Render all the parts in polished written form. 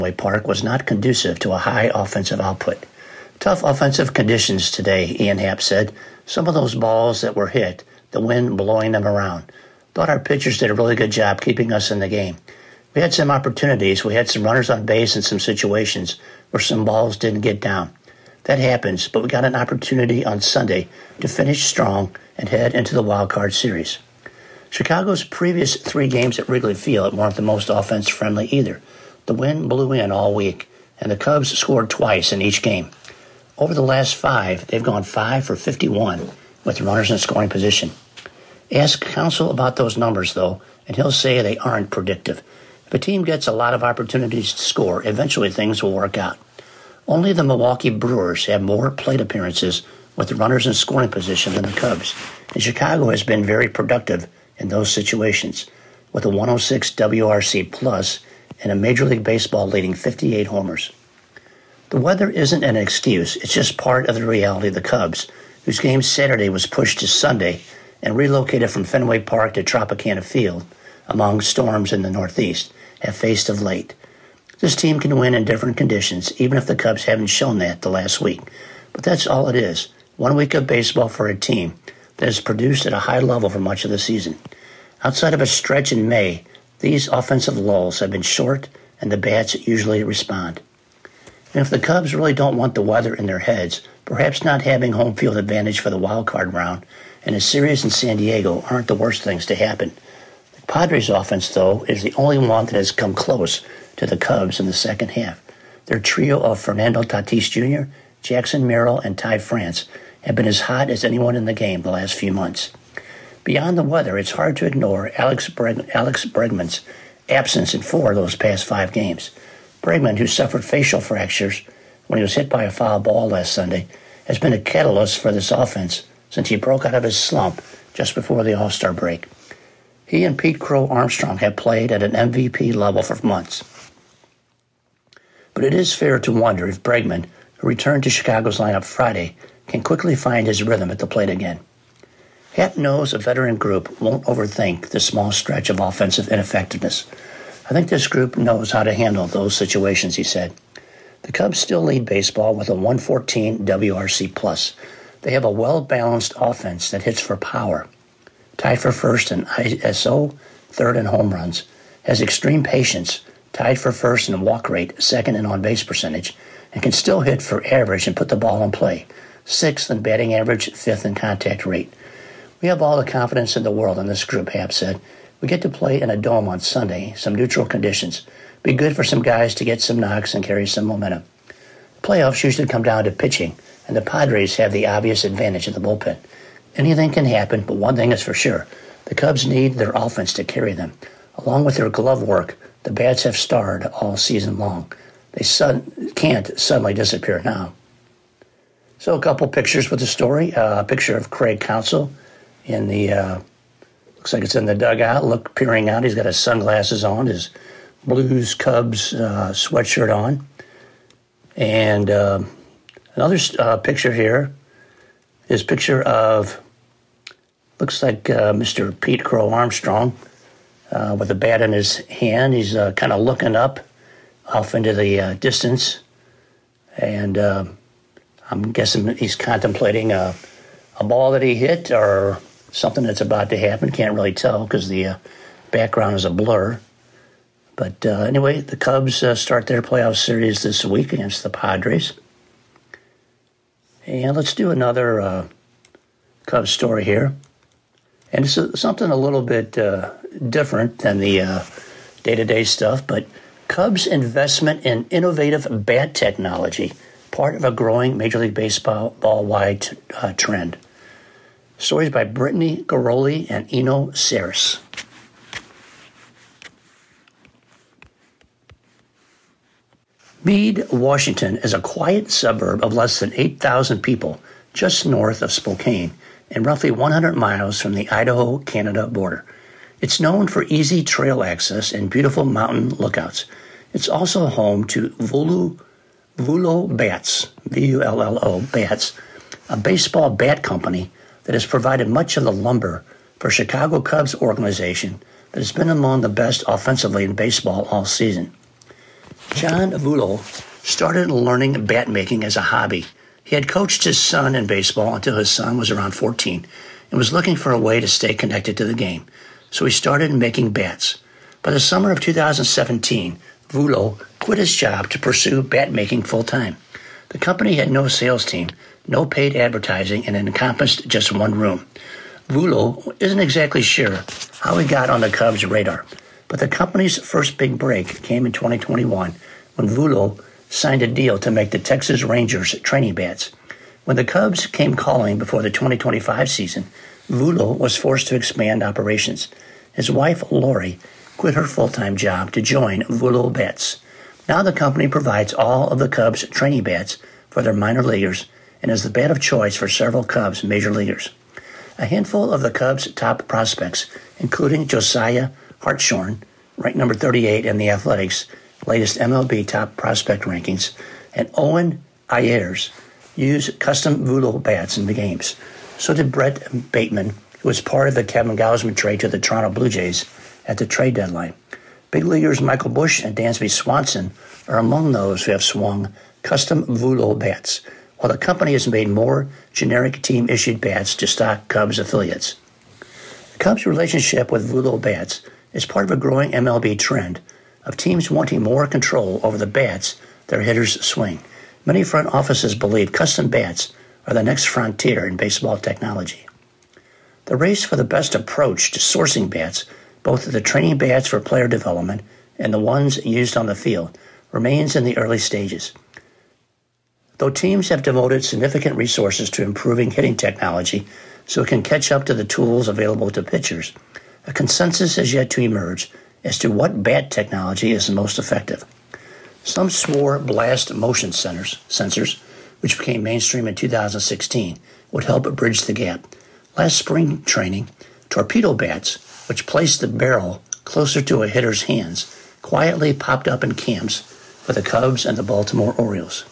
Fenway Park was not conducive to a high offensive output. Tough offensive conditions today, Ian Happ said. Some of those balls that were hit, the wind blowing them around. Thought our pitchers did a really good job keeping us in the game. We had some opportunities. We had some runners on base in some situations where some balls didn't get down. That happens, but we got an opportunity on Sunday to finish strong and head into the wild card series. Chicago's previous 3 games at Wrigley Field weren't the most offense-friendly either. The wind blew in all week, and the Cubs scored twice in each game. Over the last 5, they've gone 5 for 51 with runners in scoring position. Ask Counsell about those numbers, though, and he'll say they aren't predictive. If a team gets a lot of opportunities to score, eventually things will work out. Only the Milwaukee Brewers have more plate appearances with runners in scoring position than the Cubs, and Chicago has been very productive in those situations, with a 106 WRC plus and a Major League Baseball leading 58 homers. The weather isn't an excuse, it's just part of the reality of the Cubs, whose game Saturday was pushed to Sunday and relocated from Fenway Park to Tropicana Field, among storms in the Northeast, have faced of late. This team can win in different conditions, even if the Cubs haven't shown that the last week. But that's all it is, 1 week of baseball for a team that has produced at a high level for much of the season. Outside of a stretch in May, these offensive lulls have been short, and the bats usually respond. And if the Cubs really don't want the weather in their heads, perhaps not having home field advantage for the wild card round and a series in San Diego aren't the worst things to happen. The Padres' offense, though, is the only one that has come close to the Cubs in the second half. Their trio of Fernando Tatis Jr., Jackson Merrill, and Ty France have been as hot as anyone in the game the last few months. Beyond the weather, it's hard to ignore Alex Bregman's absence in 4 of those past 5 games. Bregman, who suffered facial fractures when he was hit by a foul ball last Sunday, has been a catalyst for this offense since he broke out of his slump just before the All-Star break. He and Pete Crow Armstrong have played at an MVP level for months. But it is fair to wonder if Bregman, who returned to Chicago's lineup Friday, can quickly find his rhythm at the plate again. Happ knows a veteran group won't overthink the small stretch of offensive ineffectiveness. I think this group knows how to handle those situations, he said. The Cubs still lead baseball with a 114 WRC+. They have a well-balanced offense that hits for power, tied for first in ISO, third in home runs, has extreme patience, tied for first in walk rate, second in on-base percentage, and can still hit for average and put the ball in play, sixth in batting average, fifth in contact rate. We have all the confidence in the world in this group, Happ said. We get to play in a dome on Sunday, some neutral conditions. Be good for some guys to get some knocks and carry some momentum. Playoffs usually come down to pitching, and the Padres have the obvious advantage of the bullpen. Anything can happen, but one thing is for sure. The Cubs need their offense to carry them. Along with their glove work, the bats have starred all season long. They can't suddenly disappear now. So a couple pictures with the story. A picture of Craig Counsell in the, looks like it's in the dugout, peering out. He's got his sunglasses on, his Blues Cubs sweatshirt on. And another picture here is a picture of, looks like Mr. Pete Crow Armstrong with a bat in his hand. He's kind of looking up off into the distance. And I'm guessing he's contemplating a ball that he hit or something that's about to happen. Can't really tell because the background is a blur. But anyway, the Cubs start their playoff series this week against the Padres. And let's do another Cubs story here. And it's something a little bit different than the day-to-day stuff, but Cubs' investment in innovative bat technology, part of a growing Major League Baseball-wide trend. Stories by Brittany Garoli and Eno Saris. Meade, Washington is a quiet suburb of less than 8,000 people just north of Spokane and roughly 100 miles from the Idaho-Canada border. It's known for easy trail access and beautiful mountain lookouts. It's also home to Vullo Bats, V-U-L-L-O, Bats, a baseball bat company that has provided much of the lumber for Chicago Cubs organization that has been among the best offensively in baseball all season. John Vulo started learning bat making as a hobby. He had coached his son in baseball until his son was around 14 and was looking for a way to stay connected to the game. So he started making bats. By the summer of 2017, Vulo quit his job to pursue bat making full time. The company had no sales team, no paid advertising, and it encompassed just one room. Vulo isn't exactly sure how he got on the Cubs' radar, but the company's first big break came in 2021 when Vulo signed a deal to make the Texas Rangers training bats. When the Cubs came calling before the 2025 season, Vulo was forced to expand operations. His wife, Lori, quit her full-time job to join Vulo Bats. Now the company provides all of the Cubs' training bats for their minor leaguers and is the bat of choice for several Cubs major leaguers. A handful of the Cubs' top prospects, including Josiah Hartshorn, ranked number 38 in the Athletics' latest MLB top prospect rankings, and Owen Ayers, use custom Vulo bats in the games. So did Brett Bateman, who was part of the Kevin Gausman trade to the Toronto Blue Jays at the trade deadline. Big leaguers Michael Busch and Dansby Swanson are among those who have swung custom Vulo bats, while the company has made more generic team-issued bats to stock Cubs affiliates. The Cubs' relationship with Vulo bats is part of a growing MLB trend of teams wanting more control over the bats their hitters swing. Many front offices believe custom bats are the next frontier in baseball technology. The race for the best approach to sourcing bats, both the training bats for player development and the ones used on the field, remains in the early stages. Though teams have devoted significant resources to improving hitting technology so it can catch up to the tools available to pitchers, a consensus has yet to emerge as to what bat technology is most effective. Some swore blast motion sensors, which became mainstream in 2016, would help bridge the gap. Last spring training, torpedo bats, which placed the barrel closer to a hitter's hands, quietly popped up in camps for the Cubs and the Baltimore Orioles.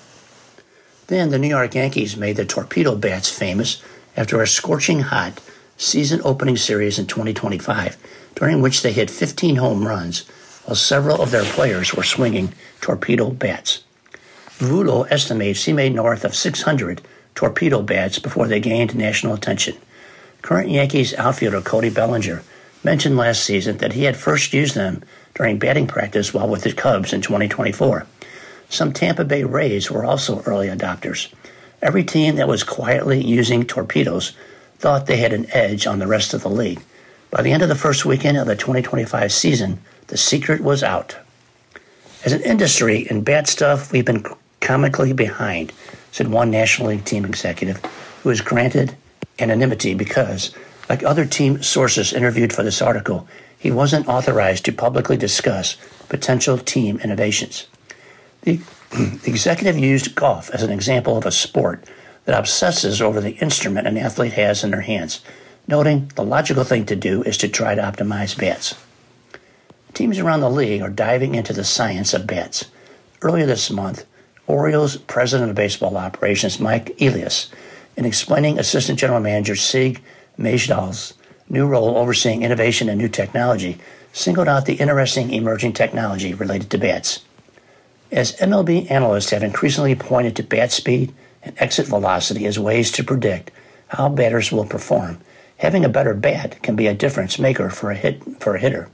Then the New York Yankees made the torpedo bats famous after a scorching hot season-opening series in 2025, during which they hit 15 home runs, while several of their players were swinging torpedo bats. Vulo estimates he made north of 600 torpedo bats before they gained national attention. Current Yankees outfielder Cody Bellinger mentioned last season that he had first used them during batting practice while with the Cubs in 2024. Some Tampa Bay Rays were also early adopters. Every team that was quietly using torpedoes thought they had an edge on the rest of the league. By the end of the first weekend of the 2025 season, the secret was out. As an industry in bat stuff, we've been comically behind, said one National League team executive who was granted anonymity because, like other team sources interviewed for this article, he wasn't authorized to publicly discuss potential team innovations. The executive used golf as an example of a sport that obsesses over the instrument an athlete has in their hands, noting the logical thing to do is to try to optimize bats. Teams around the league are diving into the science of bats. Earlier this month, Orioles president of baseball operations Mike Elias, in explaining Assistant General Manager Sig Mejdal's new role overseeing innovation and new technology, singled out the interesting emerging technology related to bats. As MLB analysts have increasingly pointed to bat speed and exit velocity as ways to predict how batters will perform, having a better bat can be a difference maker for a hitter.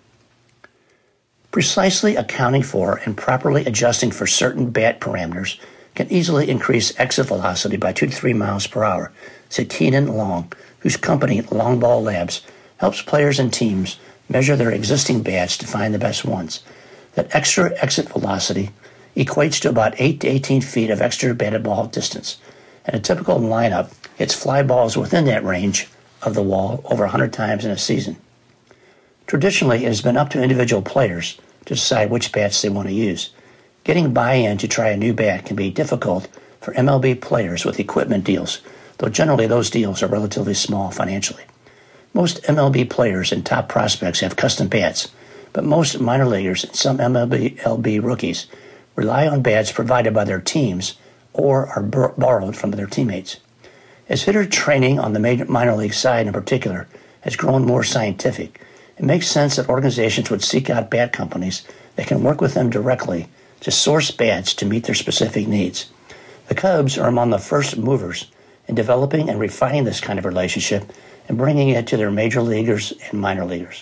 Precisely accounting for and properly adjusting for certain bat parameters can easily increase exit velocity by 2 to 3 miles per hour, said Keenan Long, whose company, Long Ball Labs, helps players and teams measure their existing bats to find the best ones. That extra exit velocity equates to about 8 to 18 feet of extra batted ball distance, and a typical lineup hits fly balls within that range of the wall over 100 times in a season. Traditionally, it has been up to individual players to decide which bats they want to use. Getting buy-in to try a new bat can be difficult for MLB players with equipment deals, though generally those deals are relatively small financially. Most MLB players and top prospects have custom bats, but most minor leaguers and some MLB rookies rely on bats provided by their teams or are borrowed from their teammates. As hitter training on the minor league side in particular has grown more scientific, it makes sense that organizations would seek out bat companies that can work with them directly to source bats to meet their specific needs. The Cubs are among the first movers in developing and refining this kind of relationship and bringing it to their major leaguers and minor leaguers.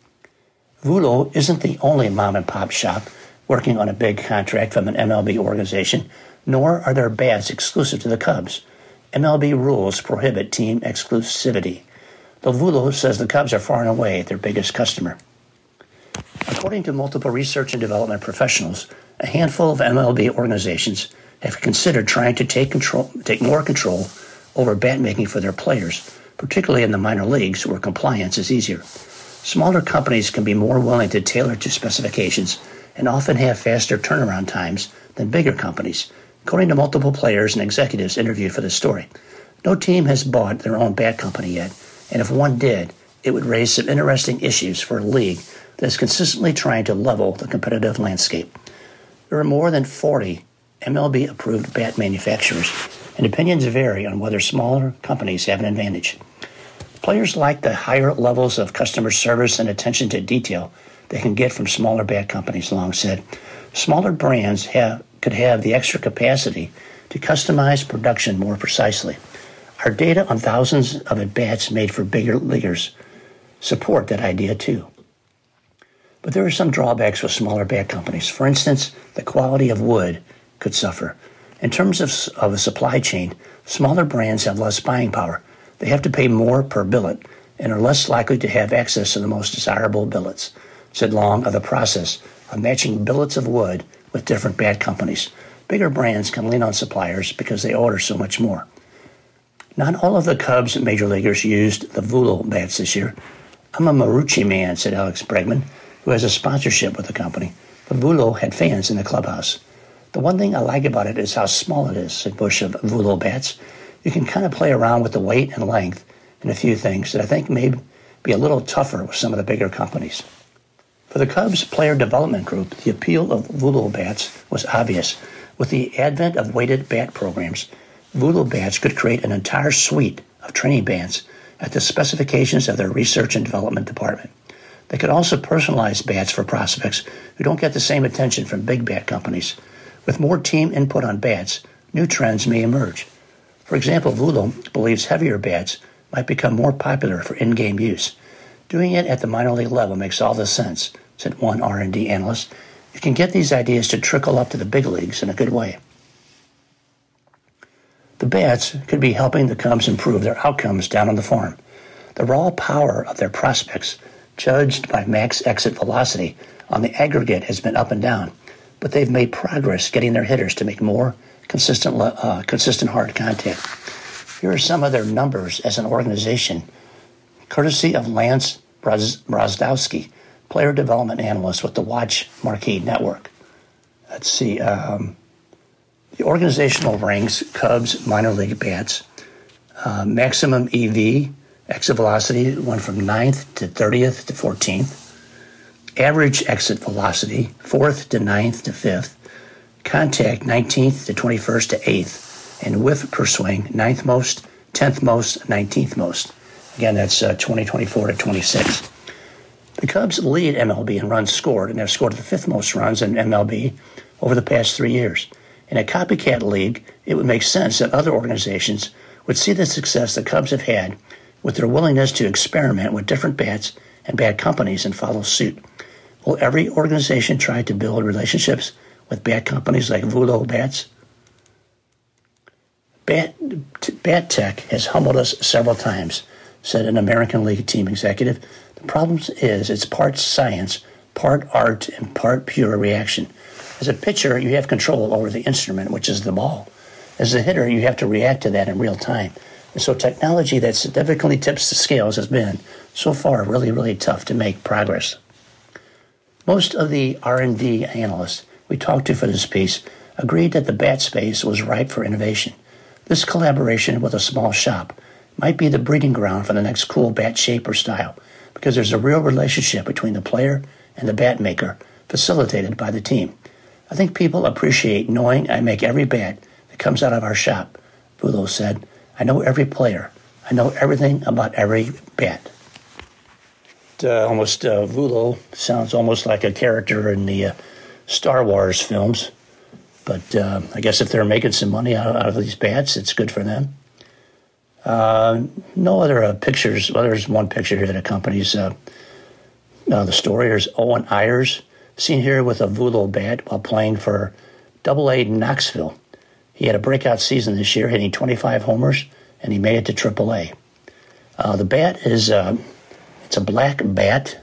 Vulo isn't the only mom-and-pop shop working on a big contract from an MLB organization, nor are their bats exclusive to the Cubs. MLB rules prohibit team exclusivity, though Vulo says the Cubs are far and away their biggest customer. According to multiple research and development professionals, a handful of MLB organizations have considered trying to take more control over bat making for their players, particularly in the minor leagues where compliance is easier. Smaller companies can be more willing to tailor to specifications and often have faster turnaround times than bigger companies, according to multiple players and executives interviewed for this story. No team has bought their own bat company yet, and if one did, it would raise some interesting issues for a league that is consistently trying to level the competitive landscape. There are more than 40 MLB-approved bat manufacturers, and opinions vary on whether smaller companies have an advantage. Players like the higher levels of customer service and attention to detail they can get from smaller bat companies, Long said. Smaller brands could have the extra capacity to customize production more precisely. Our data on thousands of at-bats made for bigger leaguers support that idea too. But there are some drawbacks with smaller bat companies. For instance, the quality of wood could suffer. In terms of a supply chain, smaller brands have less buying power. They have to pay more per billet and are less likely to have access to the most desirable billets, said Long of the process of matching billets of wood with different bat companies. Bigger brands can lean on suppliers because they order so much more. Not all of the Cubs major leaguers used the Vulo bats this year. I'm a Marucci man, said Alex Bregman, who has a sponsorship with the company. But Vulo had fans in the clubhouse. The one thing I like about it is how small it is, said Bush of Vulo bats. You can kind of play around with the weight and length and a few things that I think may be a little tougher with some of the bigger companies. For the Cubs player development group, the appeal of Vulo bats was obvious. With the advent of weighted bat programs, Vulo bats could create an entire suite of training bats at the specifications of their research and development department. They could also personalize bats for prospects who don't get the same attention from big bat companies. With more team input on bats, new trends may emerge. For example, Vulo believes heavier bats might become more popular for in-game use. Doing it at the minor league level makes all the sense, said one R&D analyst. You can get these ideas to trickle up to the big leagues in a good way. The bats could be helping the Cubs improve their outcomes down on the farm. The raw power of their prospects, judged by max exit velocity, on the aggregate has been up and down, but they've made progress getting their hitters to make more consistent hard contact. Here are some of their numbers as an organization, courtesy of Lance Brozdowski, player development analyst with the Watch Marquee Network. Let's see. The organizational ranks Cubs minor league bats. Maximum EV, exit velocity, went from 9th to 30th to 14th. Average exit velocity, 4th to 9th to 5th. Contact, 19th to 21st to 8th. And whiff per swing, 9th most, 10th most, 19th most. Again, that's 2024 to 26. The Cubs lead MLB in runs scored and have scored the 5th most runs in MLB over the past 3 years. In a copycat league, it would make sense that other organizations would see the success the Cubs have had with their willingness to experiment with different bats and bat companies and follow suit. Will every organization try to build relationships with bat companies like Vulo bats? Bat tech has humbled us several times, said an American League team executive. The problem is it's part science, part art, and part pure reaction. As a pitcher, you have control over the instrument, which is the ball. As a hitter, you have to react to that in real time. And so technology that significantly tips the scales has been, so far, really, really tough to make progress. Most of the R&D analysts we talked to for this piece agreed that the bat space was ripe for innovation. This collaboration with a small shop might be the breeding ground for the next cool bat shape or style, because there's a real relationship between the player and the bat maker, facilitated by the team. I think people appreciate knowing I make every bat that comes out of our shop, Vulo said. I know every player. I know everything about every bat. Vulo sounds almost like a character in the Star Wars films. But I guess if they're making some money out of these bats, it's good for them. No other pictures. Well, there's one picture here that accompanies the story. There's Owen Ayers, seen here with a Vulo bat while playing for Double-A Knoxville. He had a breakout season this year, hitting 25 homers, and he made it to Triple-A. The bat is it's a black bat.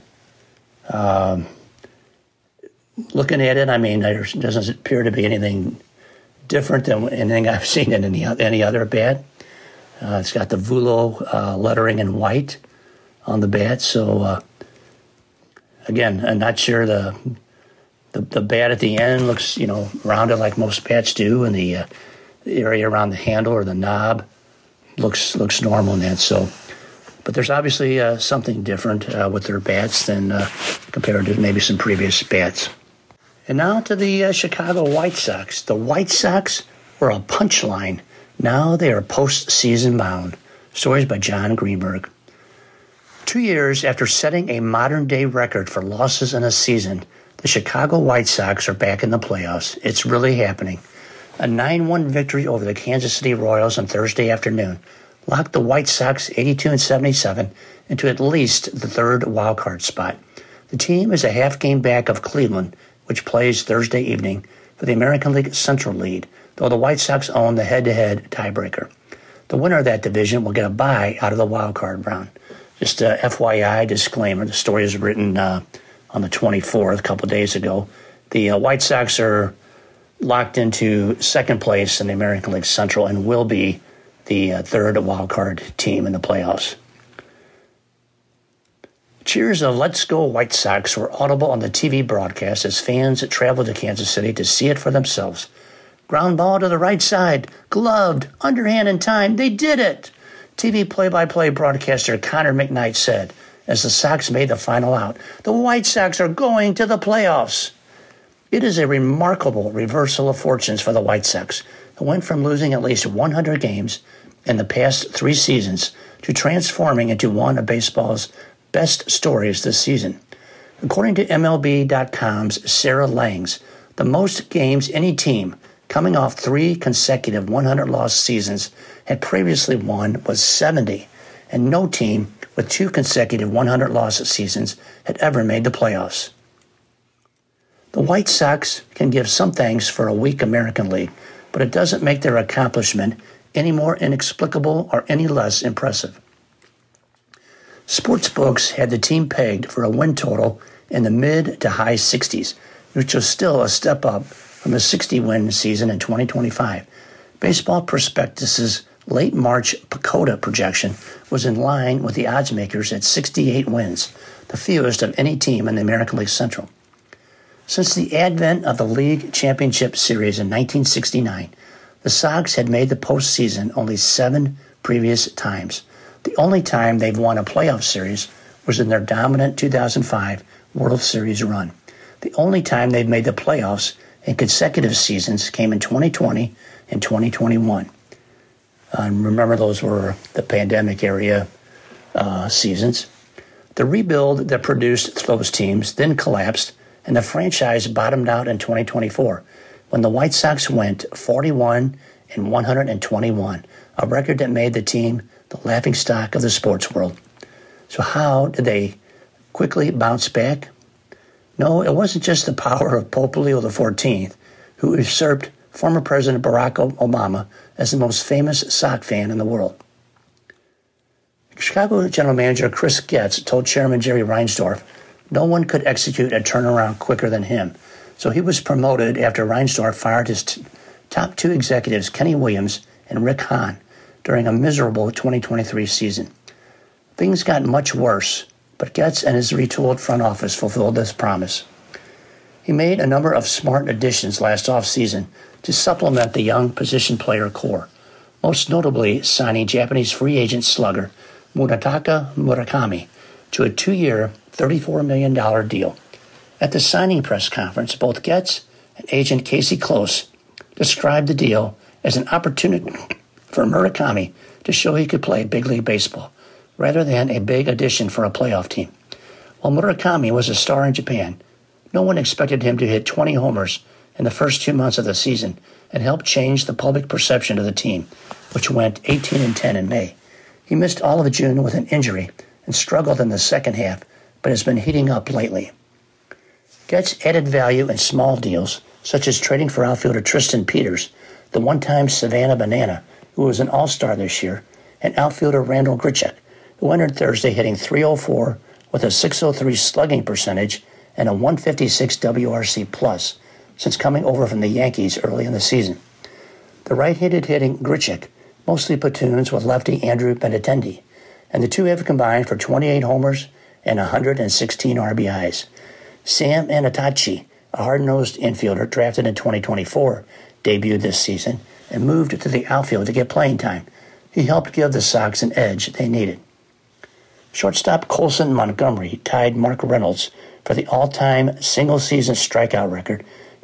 Looking at it, I mean, there doesn't appear to be anything different than anything I've seen in any other bat. It's got the Vulo lettering in white on the bat. So, again, I'm not sure the bat at the end looks, rounded like most bats do, and the area around the handle or the knob looks normal in that. So, but there's obviously something different with their bats than compared to maybe some previous bats. And now to the Chicago White Sox. The White Sox were a punchline. Now they are postseason bound. Stories by John Greenberg. 2 years after setting a modern-day record for losses in a season, the Chicago White Sox are back in the playoffs. It's really happening. A 9-1 victory over the Kansas City Royals on Thursday afternoon locked the White Sox 82-77 into at least the third wildcard spot. The team is a half game back of Cleveland, which plays Thursday evening for the American League Central lead, though the White Sox own the head-to-head tiebreaker. The winner of that division will get a bye out of the wild card round. Just a FYI disclaimer, the story is written on the 24th, a couple days ago. The White Sox are locked into second place in the American League Central and will be the third wild card team in the playoffs. Cheers of "Let's Go White Sox" were audible on the TV broadcast as fans traveled to Kansas City to see it for themselves. Ground ball to the right side, gloved, underhand in time, they did it! TV play-by-play broadcaster Connor McKnight said as the Sox made the final out. The White Sox are going to the playoffs. It is a remarkable reversal of fortunes for the White Sox, who went from losing at least 100 games in the past 3 seasons to transforming into one of baseball's best stories this season. According to MLB.com's Sarah Langs, the most games any team coming off 3 consecutive 100-loss seasons had previously won was 70, and no team with 2 consecutive 100-loss seasons had ever made the playoffs. The White Sox can give some thanks for a weak American League, but it doesn't make their accomplishment any more inexplicable or any less impressive. Sportsbooks had the team pegged for a win total in the mid to high 60s, which was still a step up from the 60-win season in 2025. Baseball Prospectus's late March PECOTA projection was in line with the odds makers at 68 wins, the fewest of any team in the American League Central. Since the advent of the League Championship Series in 1969, the Sox had made the postseason only 7 previous times. The only time they've won a playoff series was in their dominant 2005 World Series run. The only time they've made the playoffs in consecutive seasons came in 2020 and 2021. Remember, those were the pandemic era seasons. The rebuild that produced those teams then collapsed, and the franchise bottomed out in 2024 when the White Sox went 41-121, a record that made the team the laughingstock of the sports world. So how did they quickly bounce back? No, it wasn't just the power of Pope Leo XIV, who usurped former President Barack Obama as the most famous Sox fan in the world. Chicago General Manager Chris Getz told Chairman Jerry Reinsdorf no one could execute a turnaround quicker than him, so he was promoted after Reinsdorf fired his top 2 executives, Kenny Williams and Rick Hahn, during a miserable 2023 season. Things got much worse, but Getz and his retooled front office fulfilled this promise. He made a number of smart additions last offseason to supplement the young position player core, most notably signing Japanese free agent slugger Munetaka Murakami to a 2-year, $34 million deal. At the signing press conference, both Getz and agent Casey Close described the deal as an opportunity for Murakami to show he could play big league baseball, rather than a big addition for a playoff team. While Murakami was a star in Japan, No one expected him to hit 20 homers in the first 2 months of the season and help change the public perception of the team, which went 18-10 in May. He missed all of June with an injury and struggled in the second half, but has been heating up lately. Getz added value in small deals, such as trading for outfielder Tristan Peters, the one-time Savannah Banana, who was an all-star this year, and outfielder Randal Grichuk, who entered Thursday hitting .304 with a .603 slugging percentage and a .156 WRC plus since coming over from the Yankees early in the season. The right-handed hitting Grichuk mostly platoons with lefty Andrew Benintendi, and the two have combined for 28 homers and 116 RBIs. Sam Anatachi, a hard-nosed infielder drafted in 2024, debuted this season and moved to the outfield to get playing time. He helped give the Sox an edge they needed. Shortstop Colson Montgomery tied Mark Reynolds for the all-time single-season strikeout record,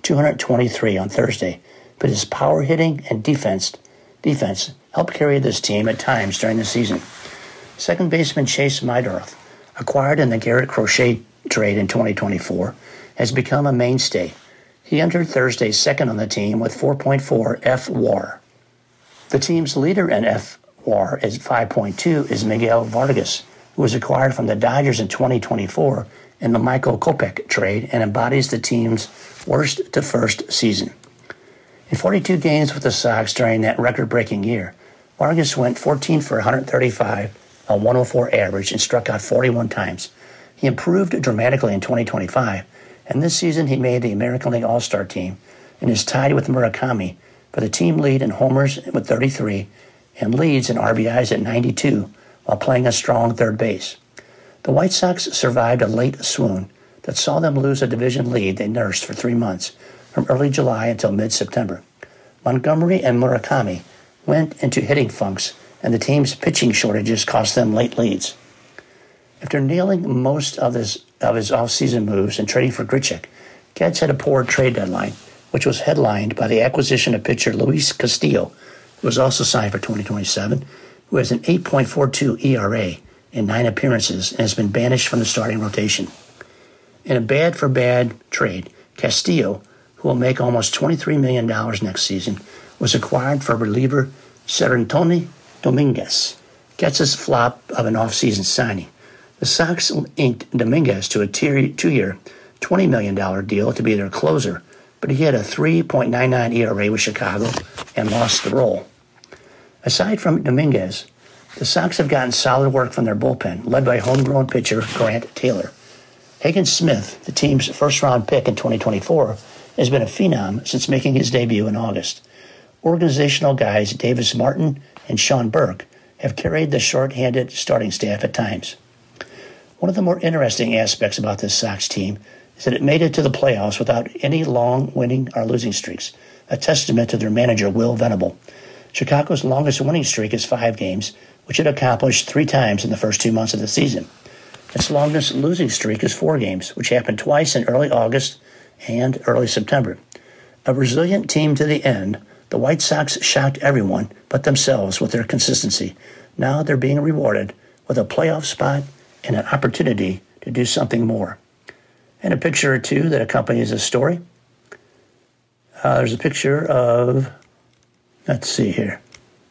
223 on Thursday, but his power hitting and defense helped carry this team at times during the season. Second baseman Chase Meidoroth, acquired in the Garrett Crochet trade in 2024, has become a mainstay. He entered Thursday second on the team with 4.4 F-WAR. The team's leader in F-WAR at 5.2 is Miguel Vargas, who was acquired from the Dodgers in 2024 in the Michael Kopech trade and embodies the team's worst-to-first season. In 42 games with the Sox during that record-breaking year, Vargas went 14 for 135, a 104 average, and struck out 41 times. He improved dramatically in 2025, and this season he made the American League All-Star team and is tied with Murakami for the team lead in homers with 33 and leads in RBIs at 92 while playing a strong third base. The White Sox survived a late swoon that saw them lose a division lead they nursed for 3 months, from early July until mid-September. Montgomery and Murakami went into hitting funks, and the team's pitching shortages cost them late leads. After nailing most of his off-season moves and trading for Grichuk, Getz had a poor trade deadline, which was headlined by the acquisition of pitcher Luis Castillo, who was also signed for 2027, who has an 8.42 ERA in 9 appearances and has been banished from the starting rotation. In a bad-for-bad trade, Castillo, who will make almost $23 million next season, was acquired for reliever Seranthony Dominguez, Getz's flop of an off-season signing. The Sox inked Dominguez to a 2-year, $20 million deal to be their closer, but he had a 3.99 ERA with Chicago and lost the role. Aside from Dominguez, the Sox have gotten solid work from their bullpen, led by homegrown pitcher Grant Taylor. Hagen Smith, the team's first-round pick in 2024, has been a phenom since making his debut in August. Organizational guys Davis Martin and Sean Burke have carried the short-handed starting staff at times. One of the more interesting aspects about this Sox team is that it made it to the playoffs without any long winning or losing streaks, a testament to their manager, Will Venable. Chicago's longest winning streak is 5 games, which it accomplished 3 times in the first 2 months of the season. Its longest losing streak is 4 games, which happened twice in early August and early September. A resilient team to the end, the White Sox shocked everyone but themselves with their consistency. Now they're being rewarded with a playoff spot and an opportunity to do something more. And a picture or two that accompanies this story. There's a picture of, let's see here.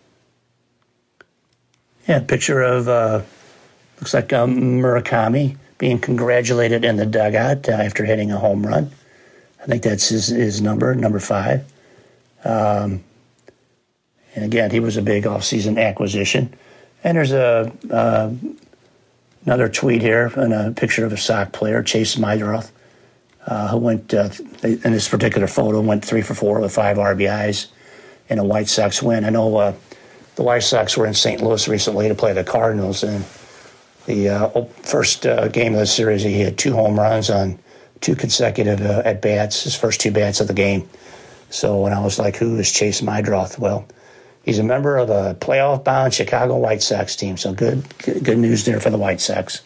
Yeah, a picture of, looks like Murakami being congratulated in the dugout after hitting a home run. I think that's his number 5. And again, he was a big offseason acquisition. And there's another tweet here and a picture of a Sox player, Chase Meidoroth, who went, in this particular photo, went 3 for 4 with 5 RBIs in a White Sox win. I know the White Sox were in St. Louis recently to play the Cardinals, and the first game of the series, he had 2 home runs on 2 consecutive at-bats, his first 2 bats of the game. So when I was like, who is Chase Meidoroth? Well, he's a member of a playoff-bound Chicago White Sox team, so good news there for the White Sox.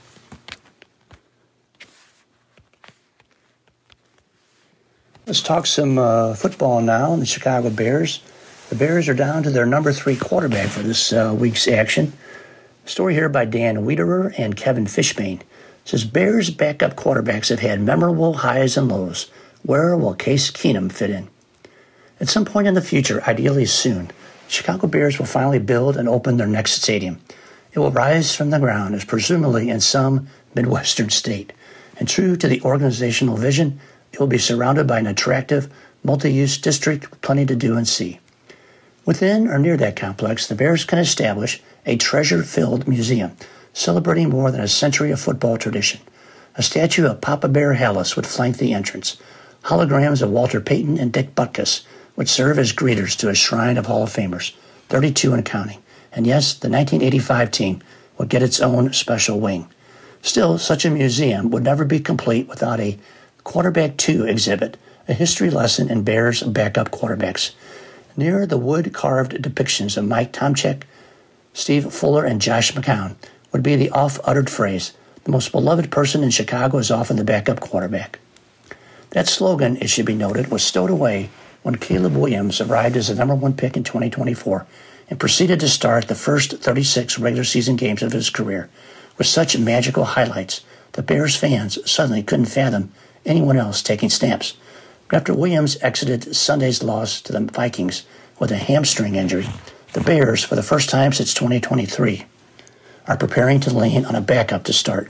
Let's talk some football now. The Chicago Bears. The Bears are down to their number 3 quarterback for this week's action. Story here by Dan Wiederer and Kevin Fishbane. Says Bears backup quarterbacks have had memorable highs and lows. Where will Case Keenum fit in? At some point in the future, ideally soon, the Chicago Bears will finally build and open their next stadium. It will rise from the ground as presumably in some Midwestern state. And true to the organizational vision, it will be surrounded by an attractive, multi-use district with plenty to do and see. Within or near that complex, the Bears can establish a treasure-filled museum celebrating more than a century of football tradition. A statue of Papa Bear Hallis would flank the entrance. Holograms of Walter Payton and Dick Butkus would serve as greeters to a shrine of Hall of Famers, 32 and counting. And yes, the 1985 team would get its own special wing. Still, such a museum would never be complete without a Quarterback 2 exhibit, a history lesson in Bears backup quarterbacks. Near the wood-carved depictions of Mike Tomczyk, Steve Fuller, and Josh McCown would be the oft-uttered phrase, the most beloved person in Chicago is often the backup quarterback. That slogan, it should be noted, was stowed away when Caleb Williams arrived as the number 1 pick in 2024 and proceeded to start the first 36 regular season games of his career with such magical highlights that Bears fans suddenly couldn't fathom anyone else taking snaps. But after Williams exited Sunday's loss to the Vikings with a hamstring injury, the Bears, for the first time since 2023, are preparing to lean on a backup to start.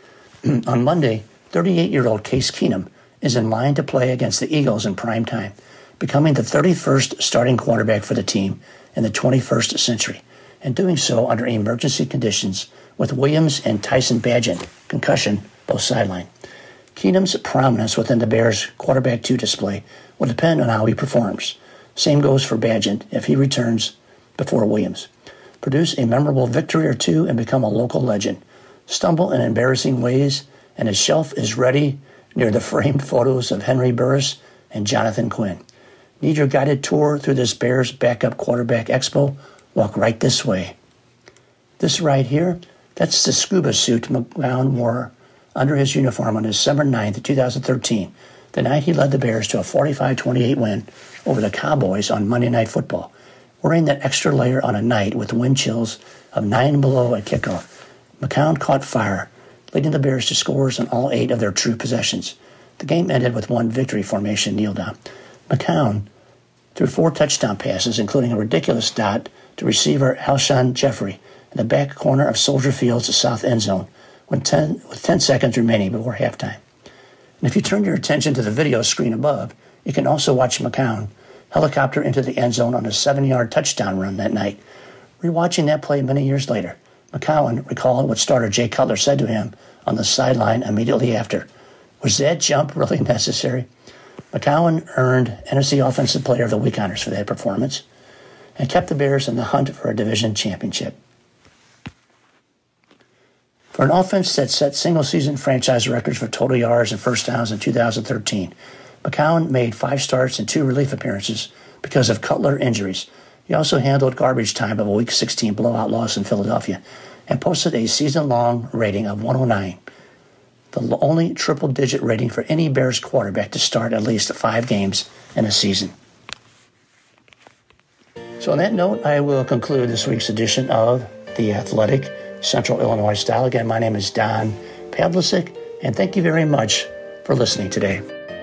On Monday, 38-year-old Case Keenum is in line to play against the Eagles in prime time, becoming the 31st starting quarterback for the team in the 21st century, and doing so under emergency conditions with Williams and Tyson Bagent, concussion, both sidelined. Keenum's prominence within the Bears' quarterback 2 display will depend on how he performs. Same goes for Bagent if he returns before Williams. Produce a memorable victory or two and become a local legend. Stumble in embarrassing ways, and his shelf is ready near the framed photos of Henry Burris and Jonathan Quinn. Need your guided tour through this Bears backup quarterback expo? Walk right this way. This right here, that's the scuba suit McCown wore under his uniform on December 9th, 2013, the night he led the Bears to a 45-28 win over the Cowboys on Monday Night Football. Wearing that extra layer on a night with wind chills of 9 below at kickoff, McCown caught fire, leading the Bears to scores on all 8 of their true possessions. The game ended with one victory formation kneel down. McCown threw 4 touchdown passes, including a ridiculous dot to receiver Alshon Jeffrey in the back corner of Soldier Field's south end zone with 10 seconds remaining before halftime. And if you turn your attention to the video screen above, you can also watch McCown helicopter into the end zone on a 7-yard touchdown run that night. Rewatching that play many years later, McCown recalled what starter Jay Cutler said to him on the sideline immediately after. Was that jump really necessary? McCown earned NFC Offensive Player of the Week honors for that performance and kept the Bears in the hunt for a division championship. For an offense that set single-season franchise records for total yards and first downs in 2013, McCown made 5 starts and 2 relief appearances because of Cutler injuries. He also handled garbage time of a Week 16 blowout loss in Philadelphia and posted a season-long rating of 109, the only triple-digit rating for any Bears quarterback to start at least 5 games in a season. So on that note, I will conclude this week's edition of The Athletic Central Illinois Style. Again, my name is Don Pavlicek, and thank you very much for listening today.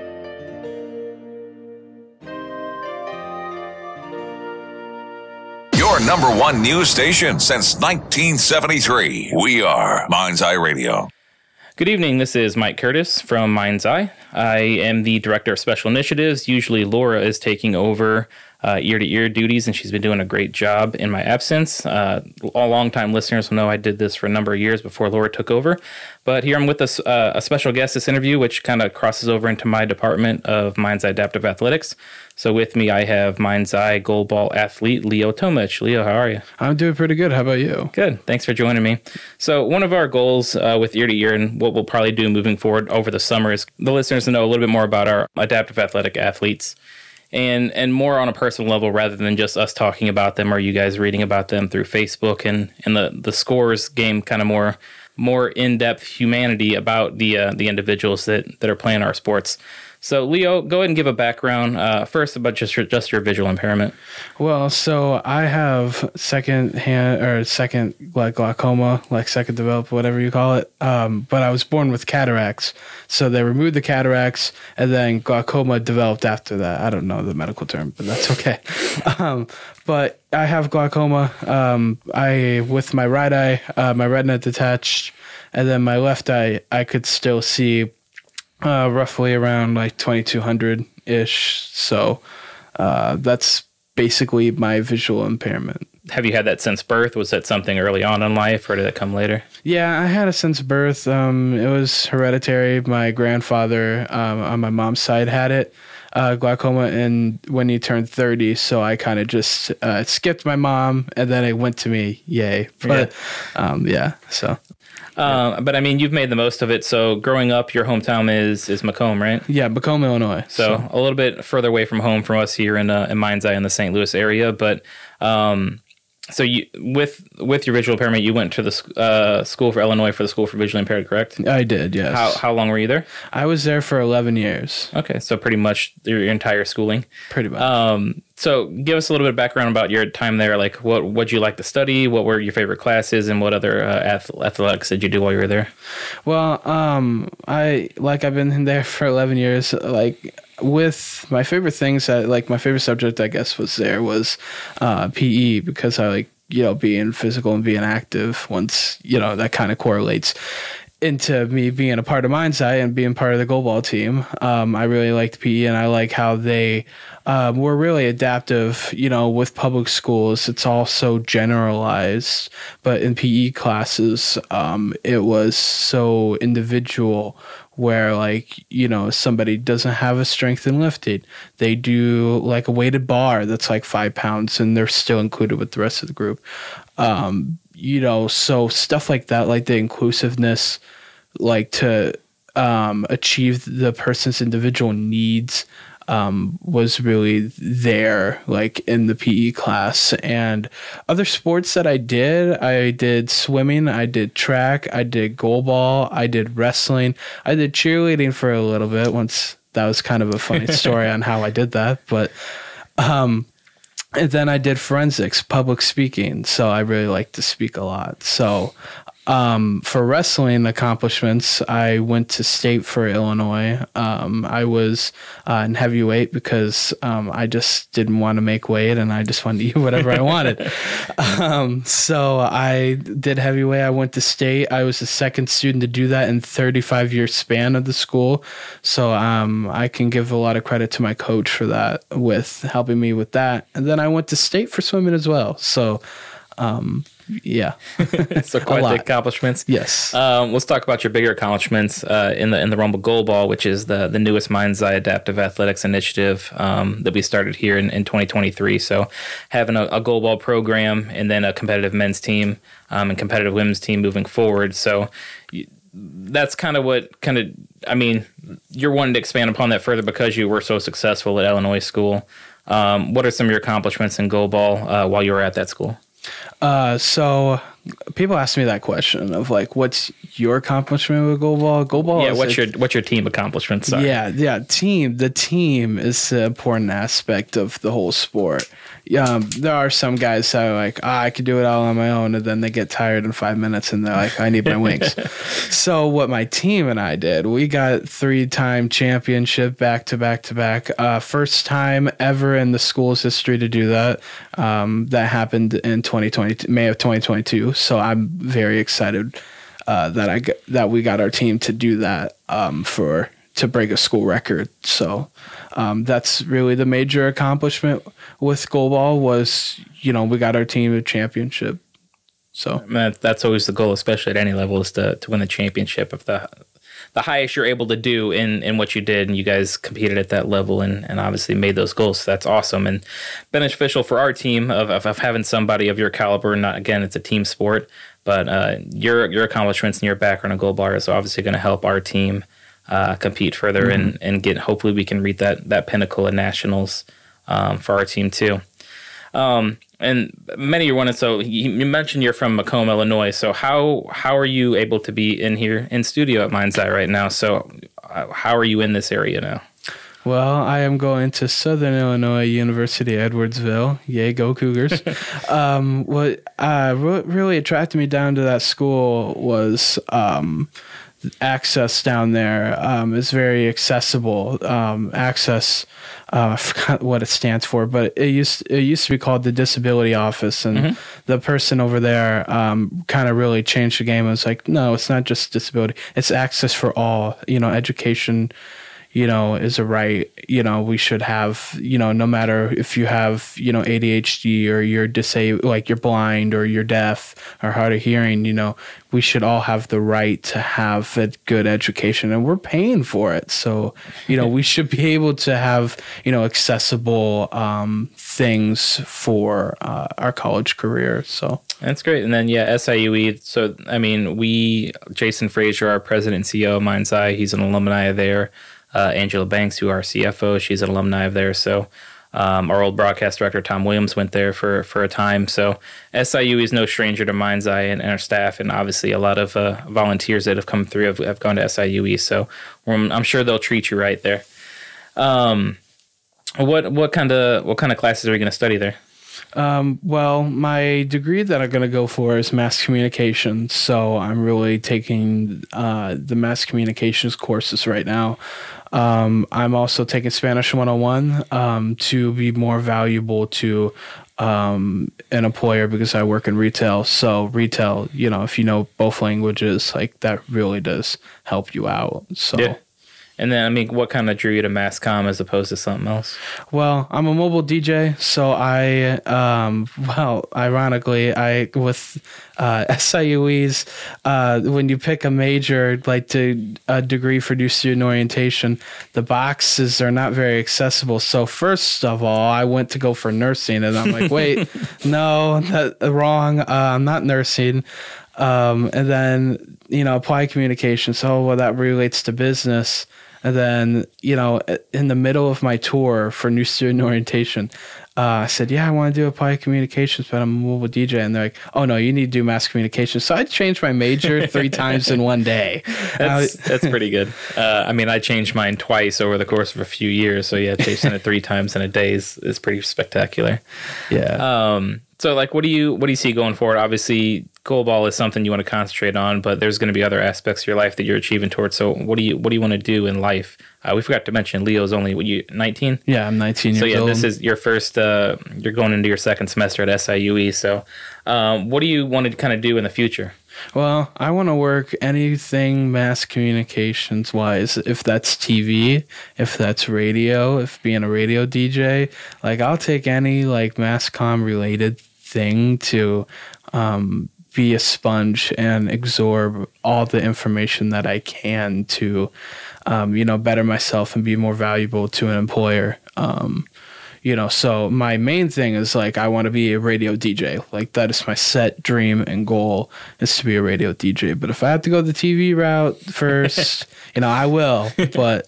Your number 1 news station since 1973. We are Mind's Eye Radio. Good evening. This is Mike Curtis from Mind's Eye. I am the Director of Special Initiatives. Usually Laura is taking over ear-to-ear duties, and she's been doing a great job in my absence. All long-time listeners will know I did this for a number of years before Laura took over. But here I'm with a special guest this interview, which kind of crosses over into my department of Mind's Eye Adaptive Athletics. So with me, I have Mind's Eye goalball athlete Leo Tomich. Leo, how are you? I'm doing pretty good. How about you? Good. Thanks for joining me. So one of our goals with ear-to-ear and what we'll probably do moving forward over the summer is the listeners to know a little bit more about our adaptive athletic athletes. And more on a personal level rather than just us talking about them or you guys reading about them through Facebook and the scores game kind of more in-depth humanity about the individuals that are playing our sports. So, Leo, go ahead and give a background first about just your visual impairment. Well, so I have second glaucoma, like second developed, whatever you call it. But I was born with cataracts. So they removed the cataracts, and then glaucoma developed after that. I don't know the medical term, but that's okay. But I have glaucoma. With my right eye, my retina detached, and then my left eye, I could still see roughly around like 2200-ish. So that's basically my visual impairment. Have you had that since birth? Was that something early on in life, or did it come later? Yeah, I had it since birth. It was hereditary. My grandfather on my mom's side had it, glaucoma, and when he turned 30, so I kind of just skipped my mom, and then it went to me. Yay. But so. But I mean, you've made the most of it. So growing up, your hometown is Macomb, right? Yeah, Macomb, Illinois. So a little bit further away from home from us here in Mind's Eye in the St. Louis area. But so you with your visual impairment, you went to the school for Illinois for the School for Visually Impaired, correct? I did, yes. How long were you there? I was there for 11 years. Okay, so pretty much your entire schooling. Pretty much. So give us a little bit of background about your time there. Like, what'd you like to study? What were your favorite classes, and what other athletics did you do while you were there? Well, I've been there for 11 years. Like, with my favorite things, my favorite subject, I guess, was PE, because I like, being physical and being active. Once, that kind of correlates into me being a part of Mind's Eye and being part of the goalball team. I really liked PE, and I like how they were really adaptive. With public schools, it's all so generalized, but in PE classes, it was so individual, where somebody doesn't have a strength in lifting, they do like a weighted bar that's like 5 pounds, and they're still included with the rest of the group. So stuff like that, like the inclusiveness, like to achieve the person's individual needs, was really there, like in the PE class. And other sports that I did swimming, I did track, I did goalball, I did wrestling, I did cheerleading for a little bit. Once that was kind of a funny story on how I did that, but and then I did forensics, public speaking. So I really like to speak a lot. So for wrestling accomplishments, I went to state for Illinois. I was in heavyweight because I just didn't want to make weight, and I just wanted to eat whatever I wanted. So I did heavyweight. I went to state. I was the second student to do that in 35-year span of the school. So I can give a lot of credit to my coach for that, with helping me with that. And then I went to state for swimming as well. So yeah. So quite the accomplishments. Yes. Let's talk about your bigger accomplishments in the Rumble Goalball, which is the newest Mind's Eye Adaptive Athletics Initiative that we started here in 2023. So having a goalball program, and then a competitive men's team and competitive women's team moving forward. So that's you're wanting to expand upon that further because you were so successful at Illinois school. What are some of your accomplishments in goalball while you were at that school? So people ask me that question of like, what's your accomplishment with goalball? Goalball. Yeah. What's your team accomplishments? Sorry. Yeah. The team is the important aspect of the whole sport. There are some guys that are like, I could do it all on my own, and then they get tired in 5 minutes and they're like, I need my wings. So what my team and I did, we got 3-time championship back to back. First time ever in the school's history to do that. That happened in May of 2022. So I'm very excited that we got our team to do that to break a school record. So that's really the major accomplishment with goalball was, we got our team a championship. So that's always the goal, especially at any level, is to win the championship. If the highest you're able to do in what you did, and you guys competed at that level and obviously made those goals. So that's awesome and beneficial for our team of having somebody of your caliber. Not, again, it's a team sport, but your accomplishments and your background in goalball is obviously going to help our team compete further and get, hopefully we can reach that pinnacle of nationals for our team too. And many are wondering, so you mentioned you're from Macomb, Illinois. So how are you able to be in here in studio at Mind's Eye right now? So how are you in this area now? Well, I am going to Southern Illinois University, Edwardsville. Yay, go Cougars. What really attracted me down to that school was access down there. It's very accessible. Access, I forgot what it stands for, but it used to be called the Disability Office, and the person over there kind of really changed the game. It was like, no, it's not just disability; it's access for all. Education, is a right. We should have, no matter if you have, ADHD or you're disabled, like you're blind or you're deaf or hard of hearing, we should all have the right to have a good education, and we're paying for it. So, we should be able to have, accessible things for our college career. So That's great. And then, SIUE. So, I mean, Jason Frazier, our president and CEO of Mind's Eye, he's an alumni there. Angela Banks, who our CFO, she's an alumni of there. So our old broadcast director, Tom Williams, went there for a time. So SIUE is no stranger to Mind's Eye and our staff, and obviously a lot of volunteers that have come through have gone to SIUE. So I'm sure they'll treat you right there. What kind of classes are you going to study there? Well, my degree that I'm going to go for is mass communication. So I'm really taking the mass communications courses right now. I'm also taking Spanish 101 to be more valuable to an employer because I work in retail. So retail, if you know both languages, like that really does help you out. So. Yeah. And then, I mean, what kind of drew you to mass comm as opposed to something else? Well, I'm a mobile DJ, so ironically, with SIUE's, when you pick a major, like a degree for new student orientation, the boxes are not very accessible. So first of all, I went to go for nursing, and I'm like, wait, no, wrong. I'm not nursing. And then, applied communication. So, well, that relates to business. And then, in the middle of my tour for new student orientation, I said, yeah, I want to do applied communications, but I'm a mobile DJ. And they're like, oh, no, you need to do mass communications. So I changed my major 3 times in one day. That's pretty good. I changed mine twice over the course of a few years. So, yeah, changing it 3 times in a day is pretty spectacular. Yeah. So, like, what do you see going forward? Obviously, goalball is something you want to concentrate on, but there's going to be other aspects of your life that you're achieving towards. So, what do you want to do in life? We forgot to mention Leo's only 19? Yeah, I'm 19 years old. So, this is your first. You're going into your second semester at SIUE. So, what do you want to kind of do in the future? Well, I want to work anything mass communications wise. If that's TV, if that's radio, if being a radio DJ, like I'll take any like mass comm related thing to be a sponge and absorb all the information that I can to, better myself and be more valuable to an employer. So my main thing is like, I want to be a radio DJ. Like that is my set dream and goal is to be a radio DJ. But if I have to go the TV route first, I will, but,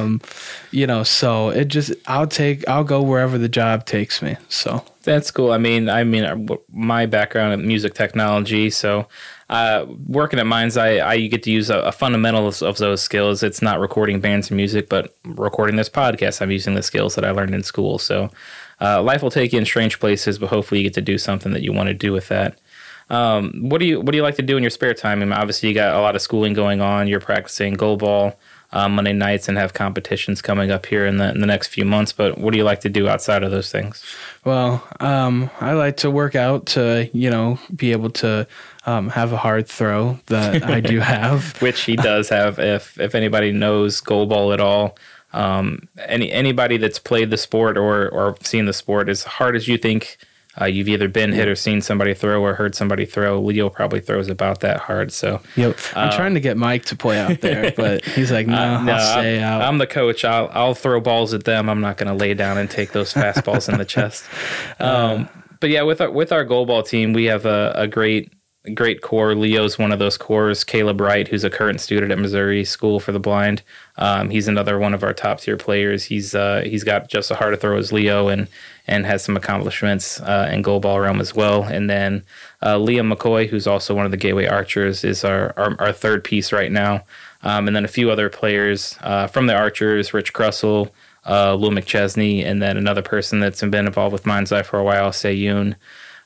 so it just, I'll go wherever the job takes me. So that's cool. I mean, my background in music technology, so working at Mind's Eye, I get to use a fundamental of those skills. It's not recording bands and music, but recording this podcast. I'm using the skills that I learned in school. So life will take you in strange places, but hopefully you get to do something that you want to do with that. What do you like to do in your spare time? I mean, obviously you got a lot of schooling going on. You're practicing goalball Monday nights and have competitions coming up here in the next few months. But what do you like to do outside of those things? Well, I like to work out to, be able to have a hard throw that I do have. Which he does have. If anybody knows goalball at all, anybody that's played the sport or seen the sport, as hard as you think you've either been hit or seen somebody throw or heard somebody throw, Leo probably throws about that hard. So yep. I'm trying to get Mike to play out there, but he's like, no, I'll stay out. I'm the coach. I'll throw balls at them. I'm not going to lay down and take those fastballs in the chest. But yeah, with our goalball team, we have a great core. Leo's one of those cores. Caleb Wright, who's a current student at Missouri School for the Blind. He's another one of our top tier players. He's got just as hard a throw as Leo and has some accomplishments in goalball realm as well. And then Liam McCoy, who's also one of the Gateway Archers, is our third piece right now. And then a few other players from the Archers, Rich Crussell, Lou McChesney, and then another person that's been involved with Mind's Eye for a while, Say-Yoon,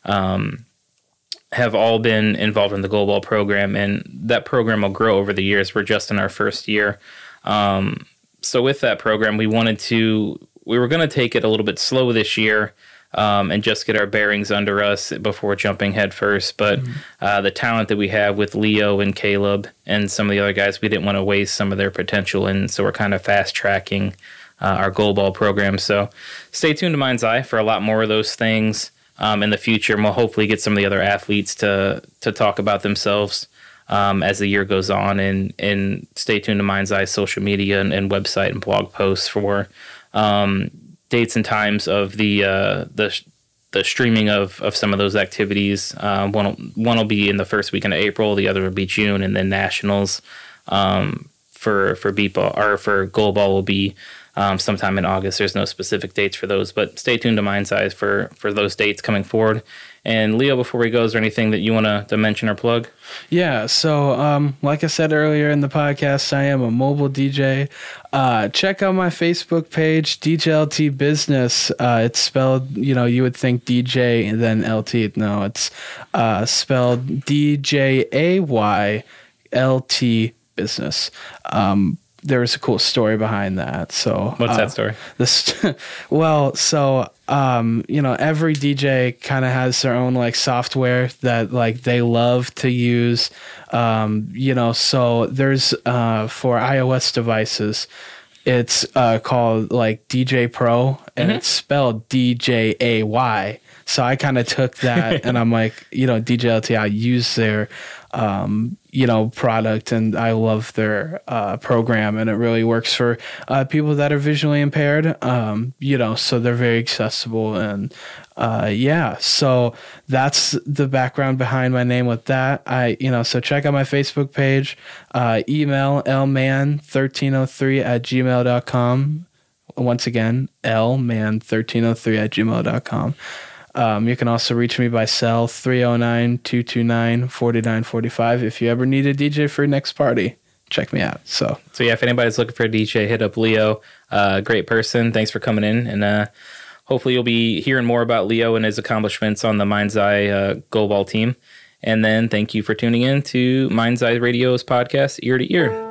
have all been involved in the Goalball program, and that program will grow over the years. We're just in our first year. So with that program, we were going to take it a little bit slow this year, and just get our bearings under us before jumping head first. But the talent that we have with Leo and Caleb and some of the other guys, we didn't want to waste some of their potential, and so we're kind of fast tracking our Goalball program. So stay tuned to Mind's Eye for a lot more of those things in the future, and we'll hopefully get some of the other athletes to talk about themselves as the year goes on, and stay tuned to Mind's Eye social media and website and blog posts for dates and times of the streaming of some of those activities. One will be in the first weekend of April, the other will be June, and then nationals for B-ball or for Goalball will be sometime in August. There's no specific dates for those, but stay tuned to Mind's Eye for those dates coming forward. And Leo, before we go, is there anything that you want to mention or plug? Yeah, so like I said earlier in the podcast, I am a mobile DJ. Check out my Facebook page, DJLT Business. It's spelled, you would think DJ and then LT. No, it's spelled DJAYLT Business. There was a cool story behind that. So what's that story? Every DJ kind of has their own like software that like they love to use. So there's for iOS devices, it's called like DJ Pro, and it's spelled DJAY. So I kind of took that and I'm like, DJLT, I use their product, and I love their program, and it really works for people that are visually impaired. So they're very accessible, and so that's the background behind my name with that. So check out my Facebook page, email lman1303@gmail.com. Once again, lman1303@gmail.com. You can also reach me by cell 309-229-4945 if you ever need a DJ for your next party. Check me out. So yeah, if anybody's looking for a DJ, hit up Leo. Great person. Thanks for coming in, and hopefully you'll be hearing more about Leo and his accomplishments on the Mind's Eye Goalball team. And then thank you for tuning in to Mind's Eye Radio's podcast, Ear to Ear.